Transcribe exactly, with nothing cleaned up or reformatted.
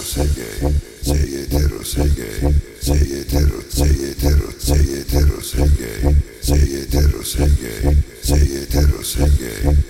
sei gay, sei etero, sei gay, sei etero, sei etero, sei etero, sei gay, sei etero, sei gay, sei etero, sei gay.